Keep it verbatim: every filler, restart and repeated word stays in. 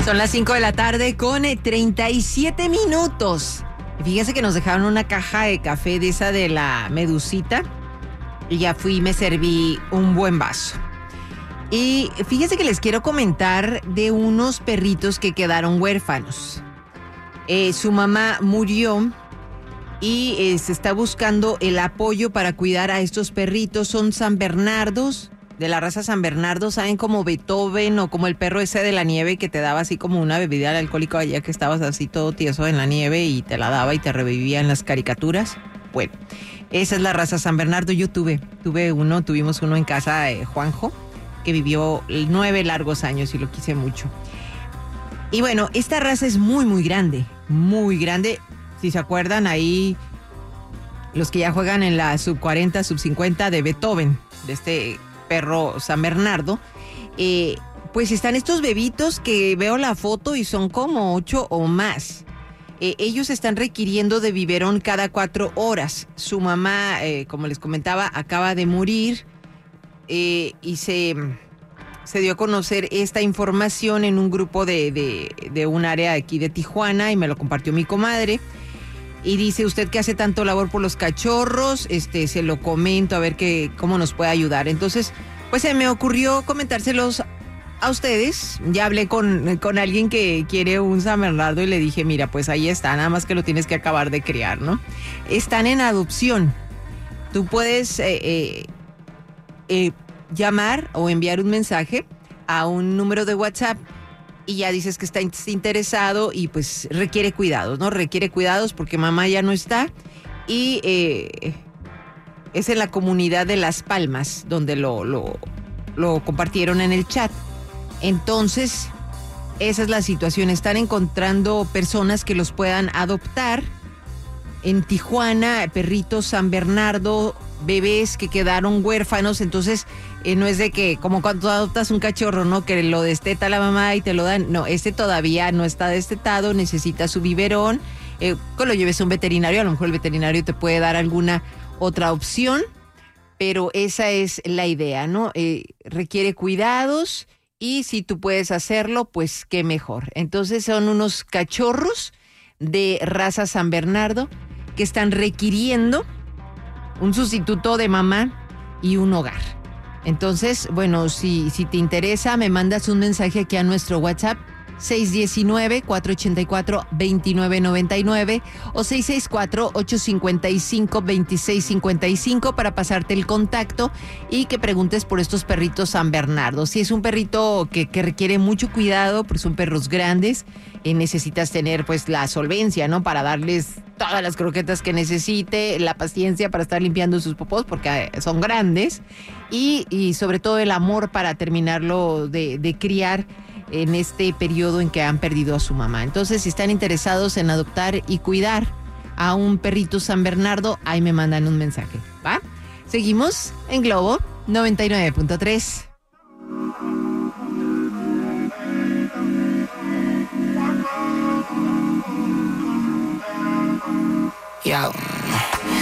Son las cinco de la tarde con treinta y siete minutos. Fíjense que nos dejaron una caja de café de esa de la Medusita. Y ya fui y me serví un buen vaso. Y fíjense que les quiero comentar de unos perritos que quedaron huérfanos. Eh, su mamá murió y eh, se está buscando el apoyo para cuidar a estos perritos. Son San Bernardos, de la raza San Bernardo, ¿saben? Como Beethoven o como el perro ese de la nieve que te daba así como una bebida alcohólica allá que estabas así todo tieso en la nieve y te la daba y te revivía en las caricaturas. Bueno, esa es la raza San Bernardo. Yo tuve, tuve uno, tuvimos uno en casa de Juanjo, que vivió nueve largos años y lo quise mucho. Y bueno, esta raza es muy, muy grande, muy grande. Si se acuerdan, ahí los que ya juegan en la sub cuarenta, sub cincuenta de Beethoven, de este perro San Bernardo, eh, pues están estos bebitos que veo la foto y son como ocho o más. Eh, ellos están requiriendo de biberón cada cuatro horas. Su mamá, eh, como les comentaba, acaba de morir eh, y se, se dio a conocer esta información en un grupo de, de, de un área aquí de Tijuana y me lo compartió mi comadre. Y dice, usted que hace tanto labor por los cachorros, este, se lo comento a ver que, cómo nos puede ayudar. Entonces, pues se me ocurrió comentárselos a ustedes. Ya hablé con, con alguien que quiere un San Bernardo y le dije, mira, pues ahí está, nada más que lo tienes que acabar de criar, ¿no? Están en adopción. Tú puedes eh, eh, eh, llamar o enviar un mensaje a un número de WhatsApp y ya dices que está interesado y pues requiere cuidados, ¿no? Requiere cuidados porque mamá ya no está y eh, es en la comunidad de Las Palmas donde lo, lo, lo compartieron en el chat. Entonces, esa es la situación. Están encontrando personas que los puedan adoptar en Tijuana, perritos San Bernardo, bebés que quedaron huérfanos. Entonces, eh, no es de que, como cuando adoptas un cachorro, ¿no? Que lo desteta la mamá y te lo dan. No, este todavía no está destetado, necesita su biberón. Eh, que lo lleves a un veterinario, a lo mejor el veterinario te puede dar alguna otra opción, pero esa es la idea, ¿no? Eh, requiere cuidados y si tú puedes hacerlo, pues qué mejor. Entonces son unos cachorros de raza San Bernardo que están requiriendo un sustituto de mamá y un hogar. Entonces, bueno, si, si te interesa, me mandas un mensaje aquí a nuestro WhatsApp seis uno nueve, cuatro ocho cuatro, dos nueve nueve nueve o seis seis cuatro, ocho cinco cinco, dos seis cinco cinco para pasarte el contacto y que preguntes por estos perritos San Bernardo. Si es un perrito que, que requiere mucho cuidado, porque son perros grandes, y necesitas tener pues la solvencia, ¿no? Para darles todas las croquetas que necesite, la paciencia para estar limpiando sus popós porque son grandes y, y sobre todo el amor para terminarlo de, de criar en este periodo en que han perdido a su mamá. Entonces, si están interesados en adoptar y cuidar a un perrito San Bernardo, ahí me mandan un mensaje, ¿va? Seguimos en Globo noventa y nueve punto tres. Yo.